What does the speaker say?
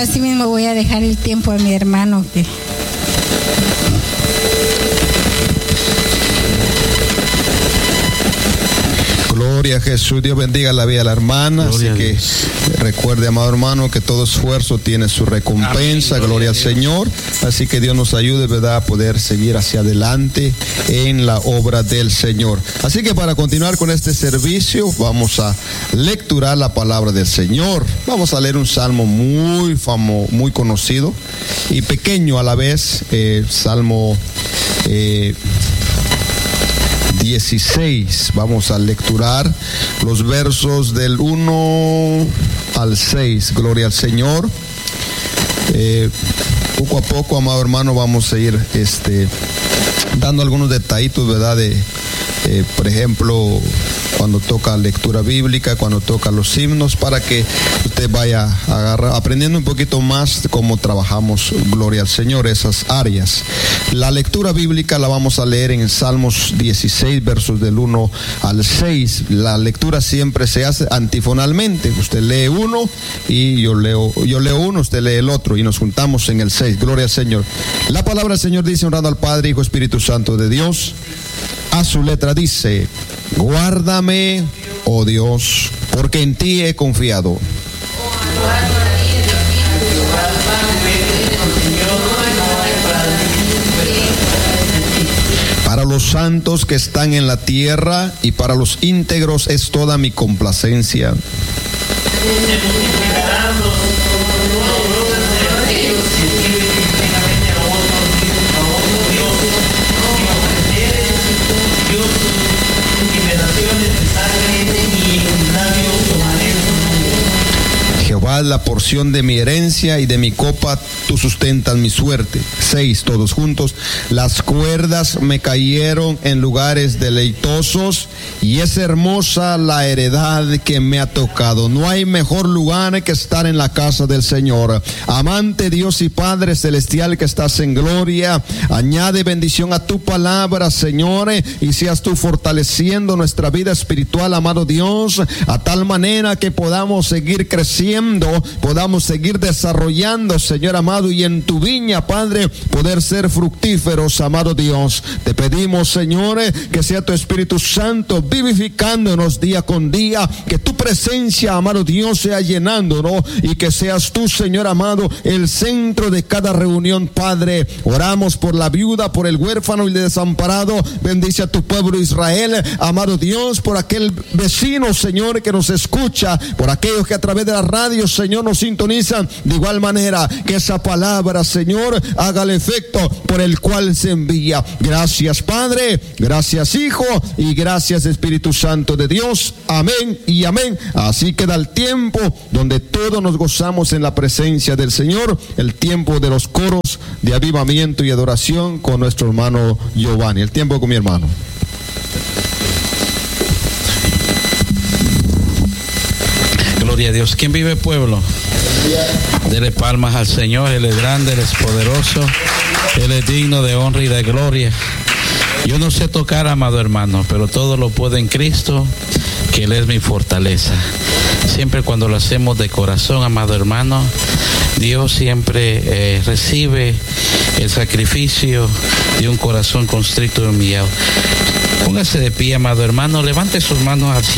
así mismo voy a dejar el tiempo a mi hermano que... Gloria a Jesús. Dios bendiga la vida de la hermana. Gloria así que recuerde, amado hermano, que todo esfuerzo tiene su recompensa. Amén. Gloria al Señor. Así que Dios nos ayude, ¿verdad?, a poder seguir hacia adelante en la obra del Señor. Así que para continuar con este servicio, vamos a lecturar la palabra del Señor. Vamos a leer un salmo muy famoso, muy conocido y pequeño a la vez. Salmo 16. Vamos a lecturar los versos del 1 al 6. Gloria al Señor. Poco a poco, amado hermano, vamos a ir dando algunos detallitos, ¿verdad? Por ejemplo, cuando toca lectura bíblica, cuando toca los himnos, para que usted vaya aprendiendo un poquito más de cómo trabajamos, gloria al Señor, esas áreas. La lectura bíblica la vamos a leer en Salmos 16, versos del 1 al 6. La lectura siempre se hace antifonalmente. Usted lee uno y yo leo uno, usted lee el otro y nos juntamos en el 6. Gloria al Señor. La palabra del Señor dice, honrando al Padre, Hijo, Espíritu Santo de Dios. A su letra dice: guárdame, oh Dios, porque en ti he confiado. Para los santos que están en la tierra y para los íntegros es toda mi complacencia. Jehová es la porción de mi herencia y de mi copa tú sustentas mi suerte. 6, todos juntos. Las cuerdas me cayeron en lugares deleitosos y es hermosa la heredad que me ha tocado. No hay mejor lugar que estar en la casa del Señor. Amante Dios y Padre celestial que estás en gloria, añade bendición a tu palabra, Señor, y seas tú fortaleciendo nuestra vida espiritual, amado Dios, a tal manera que podamos seguir creciendo, podamos seguir desarrollando, Señor amado, y en tu viña, Padre, poder ser fructíferos, amado Dios. Te pedimos, Señor, que sea tu Espíritu Santo vivificándonos día con día, que tu presencia, amado Dios, sea llenándonos y que seas tú, Señor amado, el centro de cada reunión, Padre. Oramos por la viuda, por el huérfano y el desamparado. Bendice a tu pueblo Israel, amado Dios, por aquel vecino, Señor, que nos escucha, por aquellos que a través de la radio, Señor, nos sintonizan. De igual manera, que esa palabra, Señor, haga el efecto por el cual se envía. Gracias, Padre, gracias, Hijo, y gracias, Espíritu Santo de Dios. Amén y amén. Así queda el tiempo donde todos nos gozamos en la presencia del Señor, el tiempo de los coros de avivamiento y adoración con nuestro hermano Giovanni. El tiempo con mi hermano. Gloria a Dios. ¿Quién vive, pueblo? Dele palmas al Señor. Él es grande, Él es poderoso, Él es digno de honra y de gloria. Yo no sé tocar, amado hermano, pero todo lo puedo en Cristo, que Él es mi fortaleza. Siempre cuando lo hacemos de corazón, amado hermano, Dios siempre recibe el sacrificio de un corazón constricto y humillado. Póngase de pie, amado hermano, levante sus manos al cielo.